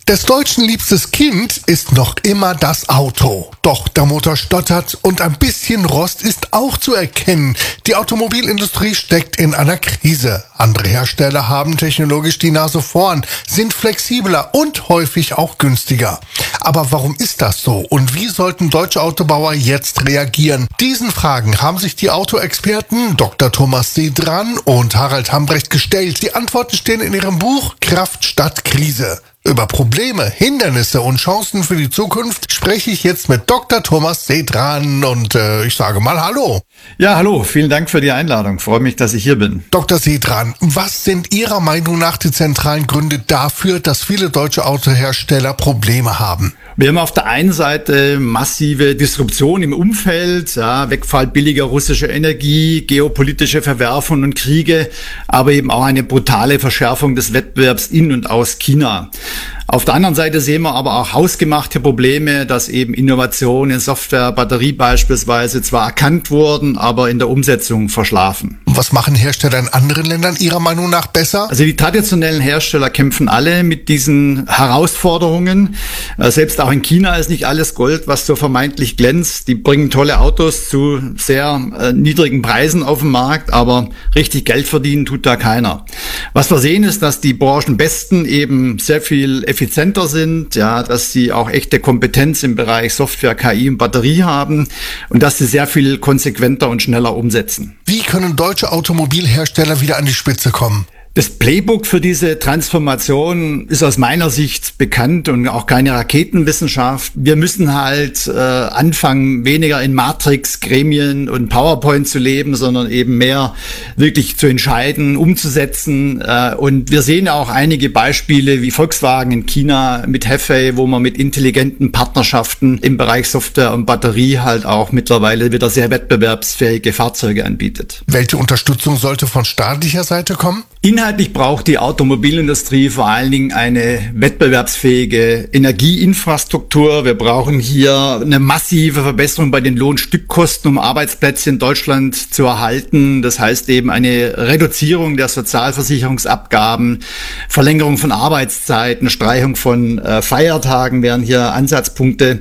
Des Deutschen liebstes Kind ist noch immer das Auto. Doch der Motor stottert und ein bisschen Rost ist auch zu erkennen. Die Automobilindustrie steckt in einer Krise. Andere Hersteller haben technologisch die Nase vorn, sind flexibler und häufig auch günstiger. Aber warum ist das so? Und wie sollten deutsche Autobauer jetzt reagieren? Diesen Fragen haben sich die Autoexperten Dr. Thomas Sedran und Harald Hambrecht gestellt. Die Antworten stehen in ihrem Buch Kraft statt Krise. Über Probleme, Hindernisse und Chancen für die Zukunft spreche ich jetzt mit Dr. Thomas Sedran und ich sage mal Hallo. Ja, hallo, vielen Dank für die Einladung. Freue mich, dass ich hier bin. Dr. Sedran, was sind Ihrer Meinung nach die zentralen Gründe dafür, dass viele deutsche Autohersteller Probleme haben? Wir haben auf der einen Seite massive Disruption im Umfeld, Wegfall billiger russischer Energie, geopolitische Verwerfungen und Kriege, aber eben auch eine brutale Verschärfung des Wettbewerbs in und aus China. Auf der anderen Seite sehen wir aber auch hausgemachte Probleme, dass eben Innovationen in Software, Batterie beispielsweise zwar erkannt wurden, aber in der Umsetzung verschlafen. Was machen Hersteller in anderen Ländern Ihrer Meinung nach besser? Also die traditionellen Hersteller kämpfen alle mit diesen Herausforderungen. Selbst auch in China ist nicht alles Gold, was so vermeintlich glänzt. Die bringen tolle Autos zu sehr niedrigen Preisen auf den Markt, aber richtig Geld verdienen tut da keiner. Was wir sehen ist, dass die Branchenbesten eben sehr viel effizienter sind, dass sie auch echte Kompetenz im Bereich Software, KI und Batterie haben und dass sie sehr viel konsequenter und schneller umsetzen. Wie können deutsche Automobilhersteller wieder an die Spitze kommen? Das Playbook für diese Transformation ist aus meiner Sicht bekannt und auch keine Raketenwissenschaft. Wir müssen halt anfangen, weniger in Matrix, Gremien und PowerPoint zu leben, sondern eben mehr wirklich zu entscheiden, umzusetzen. Und wir sehen auch einige Beispiele wie Volkswagen in China mit Hefei, wo man mit intelligenten Partnerschaften im Bereich Software und Batterie halt auch mittlerweile wieder sehr wettbewerbsfähige Fahrzeuge anbietet. Welche Unterstützung sollte von staatlicher Seite kommen? Inhaltlich braucht die Automobilindustrie vor allen Dingen eine wettbewerbsfähige Energieinfrastruktur. Wir brauchen hier eine massive Verbesserung bei den Lohnstückkosten, um Arbeitsplätze in Deutschland zu erhalten. Das heißt eben eine Reduzierung der Sozialversicherungsabgaben, Verlängerung von Arbeitszeiten, Streichung von Feiertagen wären hier Ansatzpunkte.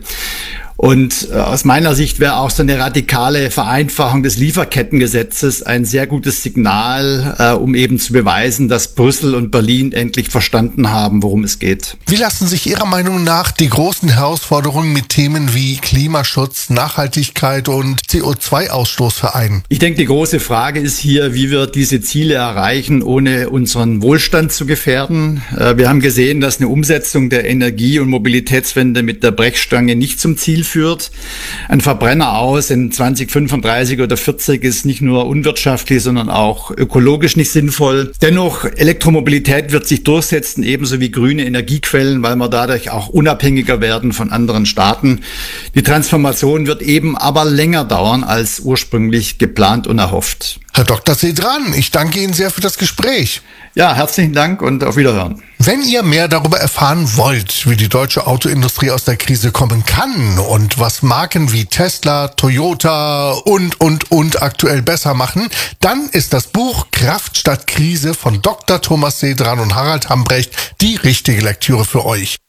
Und aus meiner Sicht wäre auch so eine radikale Vereinfachung des Lieferkettengesetzes ein sehr gutes Signal, um eben zu beweisen, dass Brüssel und Berlin endlich verstanden haben, worum es geht. Wie lassen sich Ihrer Meinung nach die großen Herausforderungen mit Themen wie Klimaschutz, Nachhaltigkeit und CO2-Ausstoß vereinen? Ich denke, die große Frage ist hier, wie wir diese Ziele erreichen, ohne unseren Wohlstand zu gefährden. Wir haben gesehen, dass eine Umsetzung der Energie- und Mobilitätswende mit der Brechstange nicht zum Ziel führt. Ein Verbrenner aus in 2035 oder 40 ist nicht nur unwirtschaftlich, sondern auch ökologisch nicht sinnvoll. Dennoch, Elektromobilität wird sich durchsetzen, ebenso wie grüne Energiequellen, weil wir dadurch auch unabhängiger werden von anderen Staaten. Die Transformation wird eben aber länger dauern als ursprünglich geplant und erhofft. Herr Dr. Sedran, ich danke Ihnen sehr für das Gespräch. Ja, herzlichen Dank und auf Wiederhören. Wenn ihr mehr darüber erfahren wollt, wie die deutsche Autoindustrie aus der Krise kommen kann und was Marken wie Tesla, Toyota und aktuell besser machen, dann ist das Buch Kraft statt Krise von Dr. Thomas Sedran und Harald Hambrecht die richtige Lektüre für euch.